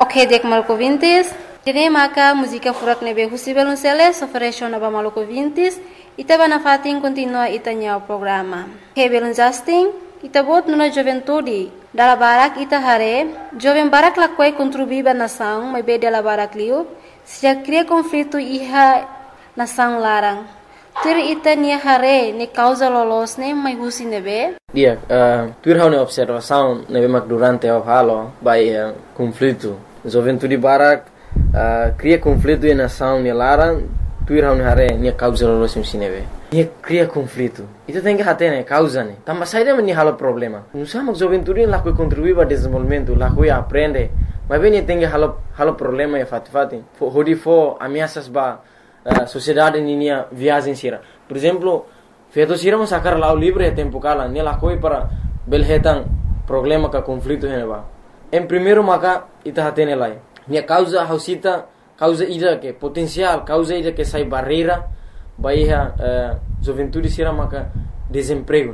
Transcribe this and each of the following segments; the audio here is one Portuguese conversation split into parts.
Ok, dek Maluco Vintes. Dene maka música furak nebe Husi Belunceles oferece na Maluco Vintes. Ita ba na fating continua ita niya o programa. Ok, Belun Justin. Ita bot nuna juventude. Dala barak ita hare. Joven barak lakway contribuiba na sang may be dala barak liu. Siya cria conflito iha na sang larang. Tiri ita niya hare ni causa lolos ne may husi nebe. Dia, tuir hau ne observação nebe mak durante o halo by conflito. Juventude barak cria conflito e nação ne larang. Tuir hau ne hare ni causa lolos nebe. Ni cria conflito. Ita tem que hate ne causa ne. Tamba saída ni halo problema. Usamos juventude lá que contribui para desenvolvimento, lá que aprende. Mas bem tem que halo problema e fati. Hodi fo ameaças ba sociedade ninia viagem sira. Por exemplo, feito sira mo sacar lá o livre é tempo cala, nela coi para belhetan problema ka conflito heneba. Em primeiro maka ita hatene lai. Nia causa hausita, causa ida que potencial, causa ida que sai barreira, baia juventude sira maka desemprego.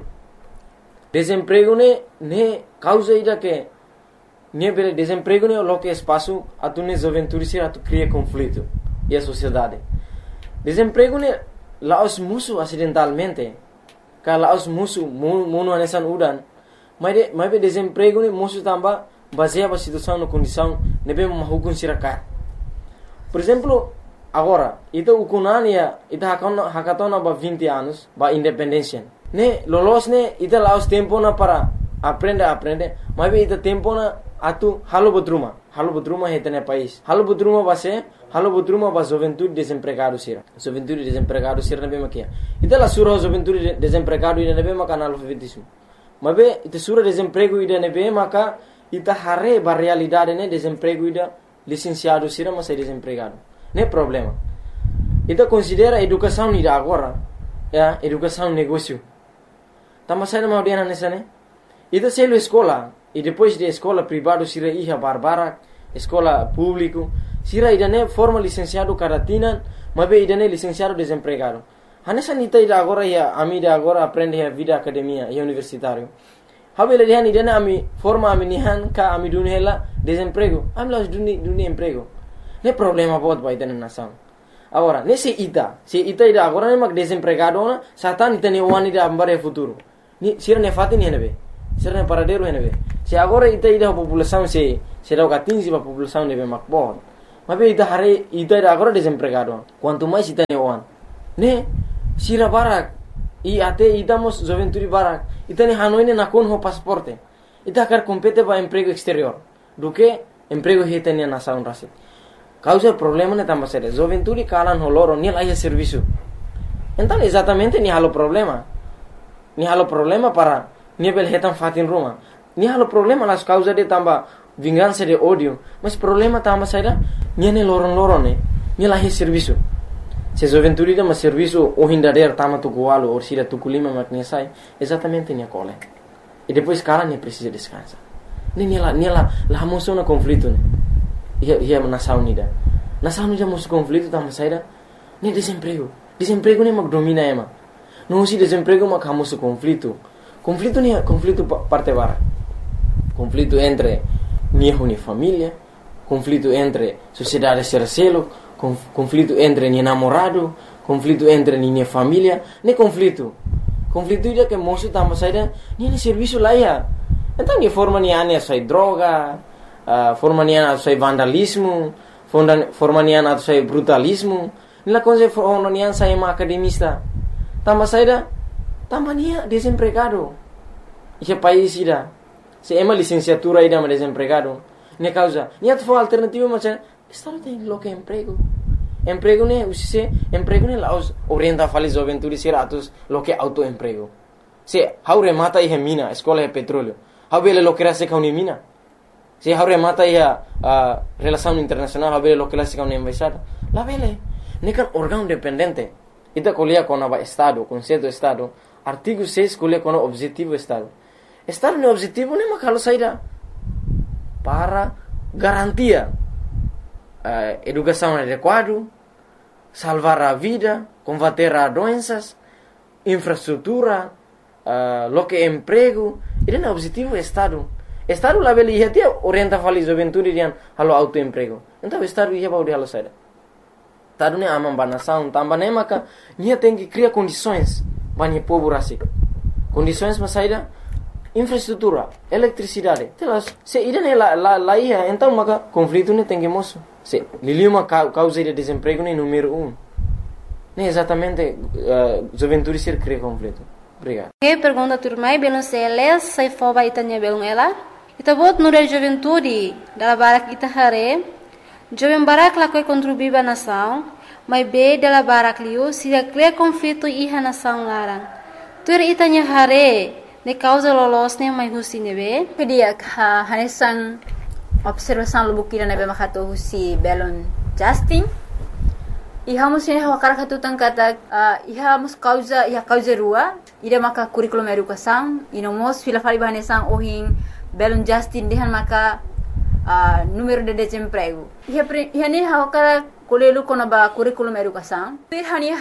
Desemprego ne causa ida que ne bele desemprego ne lo que espaço atune juventude sira tu cria conflito e a sociedade. Desemprego ne laos musuh acidentalmente. Ka laos musuh muno anesan udan. Mas be desemprego ne musuh tamba baseia ba situação no condição nebe mahukun siraka. Por exemplo, agora, ita ukunania ita hakatona ba 20 anos ba independência. Ne lolos ne ita laos tempo na para aprende, mas be ita tempo na atu halo botruma hetene país. Halo botruma ba juventude desempregado sira. Juventude desempregado sira nebe makia. Ita la sura juventude desempregado ida nebe maka analfabetismo. Mabe ita sura desemprego ida nebe maka ita hare ba realidade ne desemprego ida licenciado sira mas desempregado. Ne problema. Ita considera educação ida agora, ya, educação negócio. Tama saída mau dia nessa ne. Ita selo escola e depois de escola privado sira iha barbara, escola público sira idane forma licenciado caratina, mas be idane licenciado desempregado. Hanessa nita ida agora ya amida agora aprende a vida academia e universitário. Habele dihan idane ami forma ami nihan ka ami dunhela desemprego. Ami las duni emprego. Ne problema bot ba idane nação. Agora, nesse ita ida agora ne mak desempregado na satan itane wani da ambare futuro. Ni sira ne fati ni nebe. Sira ne paradero nebe. Se agora ita ida população se dá 15 para população nebe mak bot. Mas be ita hare ita ida agora desempregado. Quanto mais ita ne wan. Ne sira barak e até idamos juventude barak. Ita ne hanoine na kon ho pasaporte. Ita quer compete para emprego exterior. Do que emprego hetania na nação rasit. Causa problema ne tamba sere. Juventude kalan ho loro ni laia serviço. Então exatamente ni halo problema. Ni halo problema para ni bel hetan fatin ruma. Ni halo problema las causa de tamba vingança de ódio. Mas problema tamba saída ni ne loron ne. Ni laia serviço. Se juventude de mas serviço o hindader tama tu coalo ou sira tu culima maknia sai. Exatamente ni cole. E depois cara ne precisa descansar. Ni la moção na conflito ne. Ia nação unida. Nação unida moço conflito tama saída ni desemprego. Desemprego ne mag domina ema. Não se desemprego mag hamoso conflito. Conflito ni conflito parte bara. Conflito entre ni família, conflito entre sociedade sercelo, conflito entre ni namorado, conflito entre ni família, ne conflito. Conflito ida que moço tama saída ni serviço lá ia. Então ni forma ni ane sai droga, forma ni ane sai vandalismo, forma ni ane sai brutalismo. Nila coisa forma ni ane sai academista. Tama saída tama ni desempregado. Ike país ida. Se ema licenciatura ida ma desempregado. Ne causa. Ni atu for alternativa macam estado tem lo que emprego. Emprego ne usise emprego ne laos orienta fali juventude sira atus lo que autoemprego. Se haure mata ihe mina, escola é petróleo. Habele lo que rase kauni mina. Se haure mata ia relação internacional, habele lo que rase kauni embaixada. La vele. Ne kan órgão independente. Ita colia com o Estado, conceito do Estado. Artigo 6 colia com o objetivo do Estado. Estado no objetivo nem makalo saída para garantia educação adequada, salvar a vida, combater as doenças, infraestrutura, lo que é emprego. Ele é o objetivo do Estado. Estado lá beli ia dia orienta fali juventude dian halo autoemprego. Então estado ia bau dia halo saida. Estado ne amam banação, tambah ne maka nia tem que criar condições bani povo rasik. Condições mas saida infraestrutura, eletricidade. Telas, se ida ne lá ia, então maka conflito ne tem que moço. Se liliu uma causa de desemprego ne número 1. Ne exatamente juventude ser cria conflito. Obrigado. Que pergunta turmai belum seles sai foba itanya belum ela. Ita bot nura juventude dala barak ita hare. Jovem barak la koi contribui ba nação, mas be dala barak liu se cria conflito iha nação larang. Tur itanya hare ne causa lolos ne mai husi nebe. Kedia hanesan observação lubukira nebe makato husi belon Justin. Iha mus ne wakara katutan kata iha mus causa rua ida maka curriculum educação ino mos fila fali bahanesan ohin belon Justin dehan maka número de desemprego. Iha ne wakara kolelu kona ba curriculum educação. Iha ne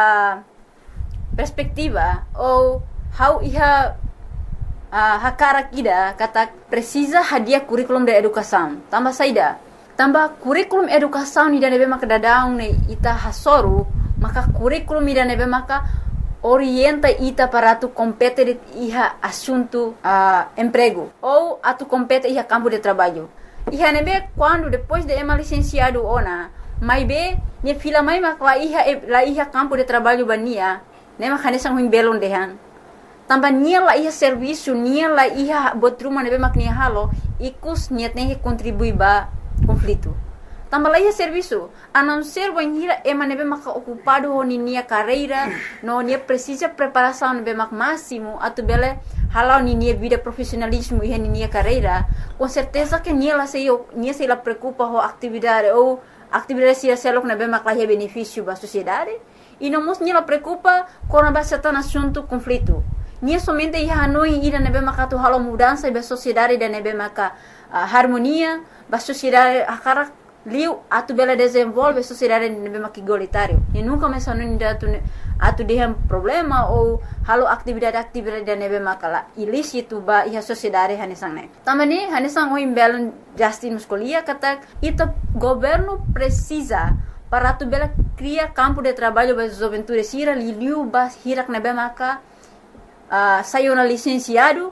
perspectiva ou how iha hakara kida kata precisa hadiah curriculum de educação. Tambah saida. Tambah curriculum educação ida nebe maka dadaung ne ita hasoru maka curriculum ida nebe maka orienta ita para tu compete iha assunto emprego ou atu compete iha campo de trabalho. Iha nebe quando depois de ema licenciado ona mai be ne fila mai maka la iha campo de trabalho bania ne maka nesang huing belon dehan. Tambah nia la iha serviço nia la iha botruma nebe mak nia halo ikus niat ne contribui ba conflito. Tambah la iha serviço a não ser banhira ema nebe mak ocupado honi nia carreira no nia precisa preparação nebe mak máximo atu bele halau ni nia vida profissionalismo iha ni nia carreira com certeza que nia se la preocupa ho atividade ou atividade se selok nebe mak la iha benefício ba sociedade e não mos nia la preocupa com a bastante assunto conflito. Nia somente iha hanoi ida nebe maka tu halo mudança ba sociedade da nebe maka harmonia ba sociedade akara liu atu bela desenvolve sociedade nebe maka igualitário. E nunca mais hanoi atu dehem problema ou halo atividade da nebe maka la ilícito ba iha sociedade hanesang ne. Tamani hanesang o imbelon Justin muscolia kata ita governo precisa para tu bela cria campo de trabalho ba juventude sira liu ba hirak nebe maka saiu na licenciada,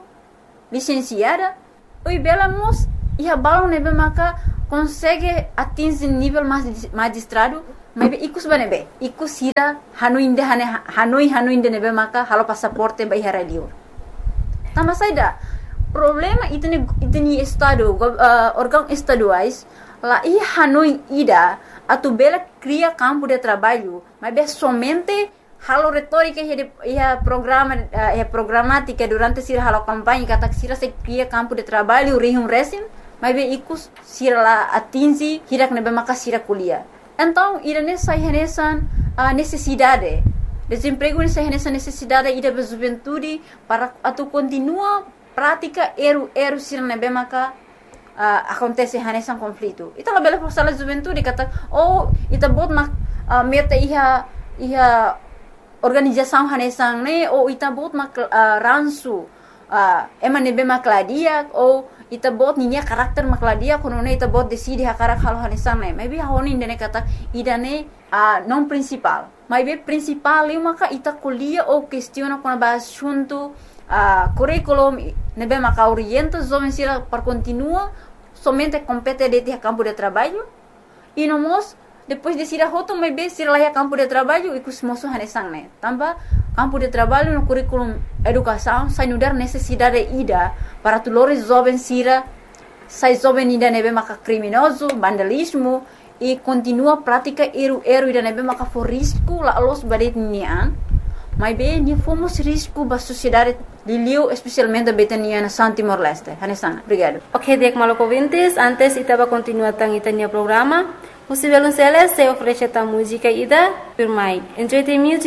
oi bela mos iha balon nebe maka consegue atingir nível magistrado, mas ikus banebe, ikus hira hanoi inde nebe maka halo passaporte ba iha radio. Tambah saida problema itni estado órgão estaduais lá iha hanoi ida atu bela cria campo de trabalho, mas somente halo retórica ia programática durante sira halo campanha kata sira se cria campo de trabalho rihum resim mas be ikus sira la atingi hirak nebe maka sira kuliah. Então irane sai hanesan necessidade desemprego ne sai hanesan necessidade ida ba juventude para atu continua prática eru sira nebe maka acontece hanesan conflito. Ita la bela forsala juventude kata ita bot meta iha organização hanesang ne ou ita bot mak ransu ema nebe makladia ou ita bot ninya karakter makladia kono ne ita bot decide hakarak halo hanesang ne maybe honi ndene kata idane non principal maybe principal eu maka ita kuliah ou questiona kono ba assunto curriculum nebe maka orienta jovem sira para continua somente compete de campo de trabalho e nomos depois de sira hoto mai be sira laia campo de trabalho ikus moso hanesang ne tambah campo de trabalho no curriculum educação sai nudar necessidade ida para tulores jovem sira sai jovem ida nebe maka criminoso vandalismo e continua prática eru ida nebe maka for risco la los badet nian mai be ni fomos risco ba sociedade liliu especialmente betania na Timor Leste hanesang. Obrigado. Ok, Diek Maloko Vintis, antes itaba continua tang itanya programa. Musivelun Celes se oferece ta música ida, firmai. Enjoy the music.